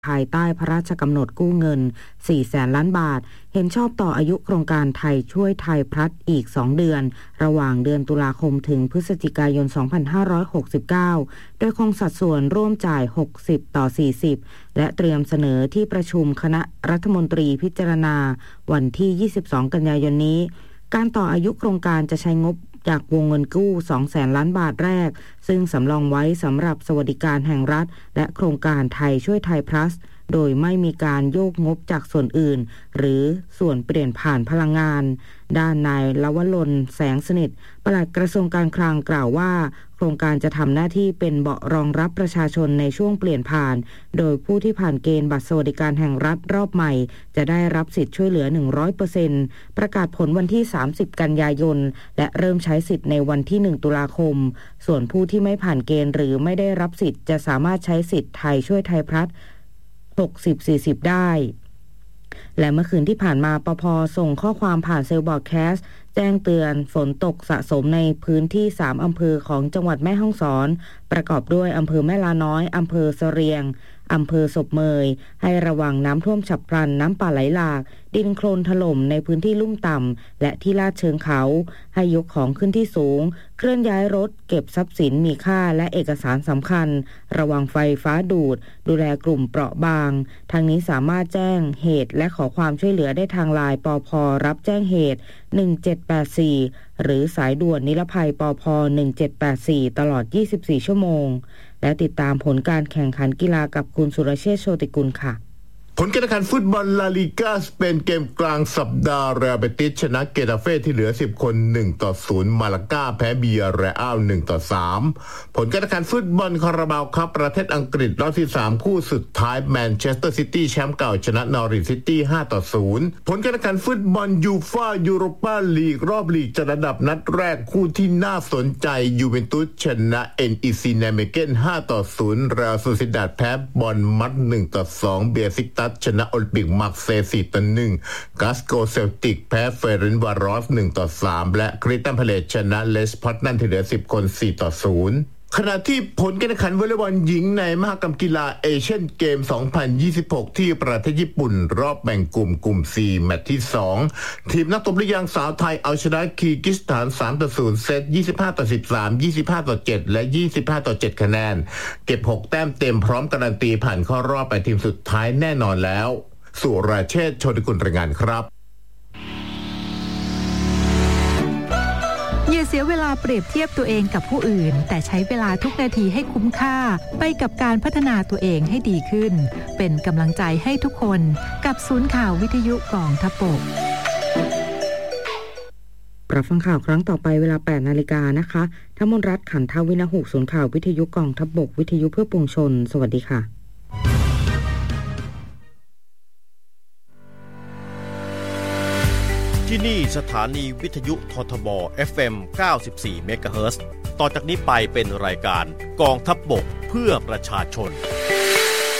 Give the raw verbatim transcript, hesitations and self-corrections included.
ภายใต้พระราชกำหนดกู้เงินสี่แสนล้านบาทเห็นชอบต่ออายุโครงการไทยช่วยไทยพลัสอีกสองเดือนระหว่างเดือนตุลาคมถึงพฤศจิกายนสองพันห้าร้อยหกสิบเก้าโดยคงสัดส่วนร่วมจ่ายหกสิบต่อสี่สิบและเตรียมเสนอที่ประชุมคณะรัฐมนตรีพิจารณาวันที่ยี่สิบสองกันยายนนี้การต่ออายุโครงการจะใช้งบจากวงเงินกู้ สองแสนล้านบาทแรกซึ่งสำรองไว้สำหรับสวัสดิการแห่งรัฐและโครงการไทยช่วยไทยพลัสโดยไม่มีการโยกงบจากส่วนอื่นหรือส่วนเปลี่ยนผ่านพลังงานด้านนายลวลนแสงสนิทปลัดกระทรวงการคลังกล่าวว่าโครงการจะทำหน้าที่เป็นเบาะรองรับประชาชนในช่วงเปลี่ยนผ่านโดยผู้ที่ผ่านเกณฑ์บัตรสวัสดิการแห่งรัฐรอบใหม่จะได้รับสิทธิ์ช่วยเหลือ หนึ่งร้อยเปอร์เซ็นต์ ประกาศผลวันที่สามสิบกันยายนและเริ่มใช้สิทธิ์ในวันที่หนึ่งตุลาคมส่วนผู้ที่ไม่ผ่านเกณฑ์หรือไม่ได้รับสิทธิ์จะสามารถใช้สิทธิ์ไทยช่วยไทยพลัสหกสิบ สี่สิบได้และเมื่อคืนที่ผ่านมาปภ.ส่งข้อความผ่านเซลล์บอร์ดแคสต์แจ้งเตือนฝนตกสะสมในพื้นที่สามอำเภอของจังหวัดแม่ฮ่องสอนประกอบด้วยอำเภอแม่ลาน้อยอำเภอเสรียงอำเภอศพเมยให้ระวังน้ำท่วมฉับพลันน้ำป่าไหลหลากดินโคลนถล่มในพื้นที่ลุ่มต่ำและที่ลาดเชิงเขาให้ยกของขึ้นที่สูงเคลื่อนย้ายรถเก็บทรัพย์สินมีค่าและเอกสารสำคัญระวังไฟฟ้าดูดดูแลกลุ่มเปราะบางทางนี้สามารถแจ้งเหตุและขอความช่วยเหลือได้ทางไลน์ปภ.รับแจ้งเหตุหนึ่งเจ็ดแปดสี่หรือสายด่วนนิรภัยปภ.หนึ่งเจ็ดแปดสี่ตลอดยี่สิบสี่ชั่วโมงและติดตามผลการแข่งขันกีฬากับคุณสุรเชษฐ์โชติกุลค่ะผลการแข่งขันฟุตบอลลาลีกาสเปนเกมกลางสัปดาห์เรอัลเบติสชนะเกตาเฟ่ที่เหลือสิบคนหนึ่งต่อศูนย์มาลากาแพ้เบียร์เรอัลหนึ่งต่อสามผลการแข่งขันฟุตบอลคาราบาวคัพประเทศอังกฤษรอบที่สามคู่สุดท้ายแมนเชสเตอร์ซิตี้แชมป์เก่าชนะนอริทซิตี้ห้าต่อศูนย์ผลการแข่งขันฟุตบอลยูฟ่ายูโรปาลีกรอบลีกจัดอันดับนัดแรกคู่ที่น่าสนใจยูเวนตุสชนะ เอ็น อี ซี ไนเมเกนห้าต่อศูนย์เรอัลโซซิดาดแพ้บอร์นมัธหนึ่งต่อสองเบียซิกตัสชนะโอลิมปิกมาร์เซย์สี่ต่อหนึ่งกาสโกเซลติกแพ้เฟเรนวารอสหนึ่งต่อสามและคริสตันพาเลซชนะเลสพอตนันที่เหลือสิบคนสี่ต่อศูนย์ขณะที่ผลการแข่งขันวอลเลย์บอลหญิงในมหกรรมกีฬาเอเชียนเกมสองพันยี่สิบหกที่ประเทศญี่ปุ่นรอบแบ่งกลุ่มกลุ่ม C แมตช์ที่สองทีมนักตบลูกยางสาวไทยเอาชนะคีร์กิสถานสามต่อศูนย์เซตยี่สิบห้าต่อสิบสาม ยี่สิบห้าต่อเจ็ดและยี่สิบห้าต่อเจ็ดคะแนนเก็บหกแต้มเต็มพร้อมการันตีผ่านเข้ารอบไปทีมสุดท้ายแน่นอนแล้วสุรเชษฐ์โชติกุลรายงานครับอย่าเสียเวลาเปรียบเทียบตัวเองกับผู้อื่นแต่ใช้เวลาทุกนาทีให้คุ้มค่าไปกับการพัฒนาตัวเองให้ดีขึ้นเป็นกำลังใจให้ทุกคนกับศูนย์ข่าววิทยุกองทัพบกรับฟังข่าวครั้งต่อไปเวลา แปดนาฬิกานะคะธมนรัตน์ขันทวินหุศูนย์ข่าววิทยุกองทัพบกวิทยุเพื่อปวงชนสวัสดีค่ะที่นี่สถานีวิทยุททบ เอฟ เอ็ม เก้าสิบสี่ เมกะเฮิรตซ์ต่อจากนี้ไปเป็นรายการกองทัพบกเพื่อประชาชน